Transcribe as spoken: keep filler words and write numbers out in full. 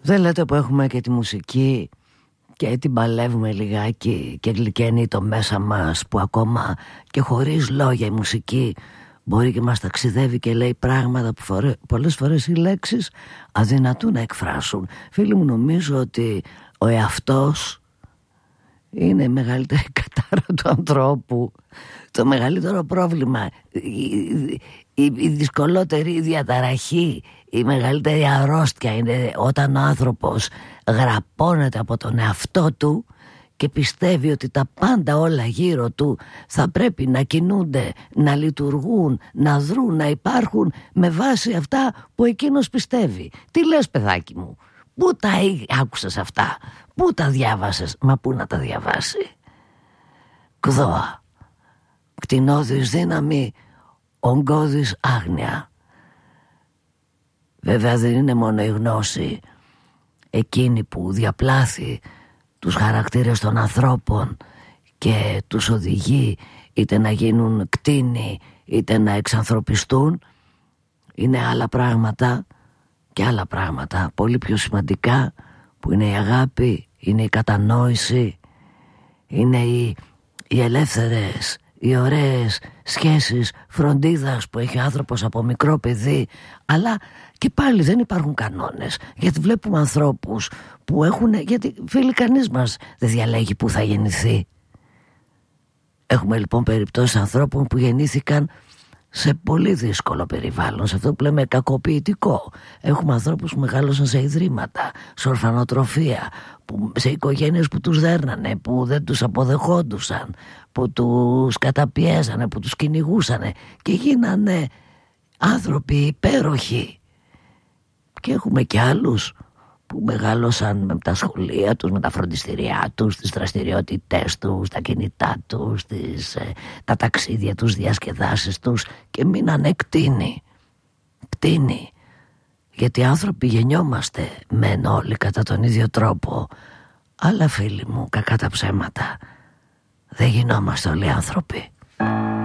Δεν λέτε που έχουμε και τη μουσική και την παλεύουμε λιγάκι και γλυκαίνει το μέσα μας, που ακόμα και χωρίς λόγια η μουσική μπορεί και μας ταξιδεύει και λέει πράγματα που φορέ, πολλές φορές οι λέξεις αδυνατούν να εκφράσουν. Φίλοι μου, νομίζω ότι ο εαυτός είναι η μεγαλύτερη κατάρα του ανθρώπου. Το μεγαλύτερο πρόβλημα, η, η, η δυσκολότερη διαταραχή, η μεγαλύτερη αρρώστια είναι όταν ο άνθρωπος γραπώνεται από τον εαυτό του και πιστεύει ότι τα πάντα όλα γύρω του θα πρέπει να κινούνται, να λειτουργούν, να δρούν, να υπάρχουν με βάση αυτά που εκείνος πιστεύει. Τι λες, παιδάκι μου? Πού τα άκουσες αυτά? Πού τα διάβασες? Μα πού να τα διαβάσει? Κδόα, κτηνώδης δύναμη, ογκώδης άγνοια. Βέβαια δεν είναι μόνο η γνώση εκείνη που διαπλάθει τους χαρακτήρες των ανθρώπων και τους οδηγεί είτε να γίνουν κτήνοι είτε να εξανθρωπιστούν. Είναι άλλα πράγματα και άλλα πράγματα πολύ πιο σημαντικά, που είναι η αγάπη, είναι η κατανόηση, είναι οι, οι ελεύθερες, οι ωραίες σχέσεις φροντίδας που έχει ο άνθρωπος από μικρό παιδί. Αλλά και πάλι δεν υπάρχουν κανόνες, γιατί βλέπουμε ανθρώπους που έχουν, γιατί φίλοι, κανείς μας δεν διαλέγει που θα γεννηθεί. Έχουμε λοιπόν περιπτώσεις ανθρώπων που γεννήθηκαν σε πολύ δύσκολο περιβάλλον, σε αυτό που λέμε κακοποιητικό. Έχουμε ανθρώπους που μεγάλωσαν σε ιδρύματα, σε ορφανοτροφία, που, σε οικογένειες που τους δέρνανε, που δεν τους αποδεχόντουσαν, που τους καταπιέζανε, που τους κυνηγούσανε και γίνανε άνθρωποι υπέροχοι. Και έχουμε και άλλους που μεγάλωσαν με τα σχολεία τους, με τα φροντιστηριά τους, τις δραστηριότητές τους, τα κινητά τους, τις, ε, τα ταξίδια τους, διασκεδάσεις τους και μείνανε κτήνοι. Κτήνοι. Γιατί άνθρωποι γεννιόμαστε μεν όλοι κατά τον ίδιο τρόπο, αλλά φίλοι μου, κακά τα ψέματα, δεν γινόμαστε όλοι άνθρωποι.